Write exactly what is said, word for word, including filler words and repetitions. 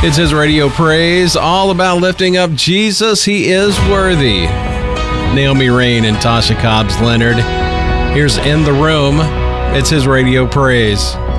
It's his radio praise, all about lifting up Jesus. He is worthy. Naomi Rain and Tasha Cobbs Leonard. Here's In the Room. It's his radio praise.